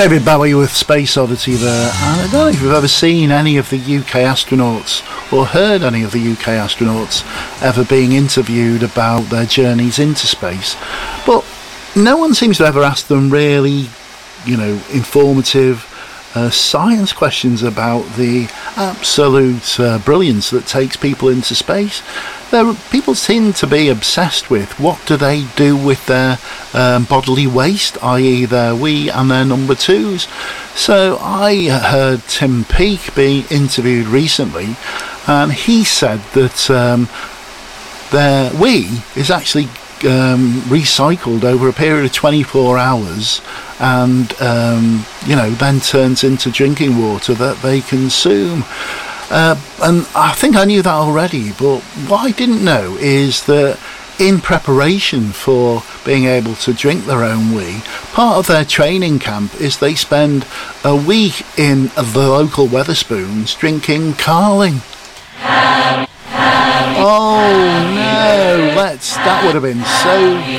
David Bowie with Space Oddity there. And I don't know if you've ever seen any of the UK astronauts or heard any of the UK astronauts ever being interviewed about their journeys into space, but no one seems to ever ask them really, informative science questions about the absolute brilliance that takes people into space. People seem to be obsessed with what do they do with their bodily waste, i.e. their wee and their number twos. So I heard Tim Peake be interviewed recently, and he said that their wee is actually recycled over a period of 24 hours and then turns into drinking water that they consume. And I think I knew that already, but what I didn't know is that in preparation for being able to drink their own wee, part of their training camp is they spend a week in the local Wetherspoons drinking Carling. Oh no, that would have been so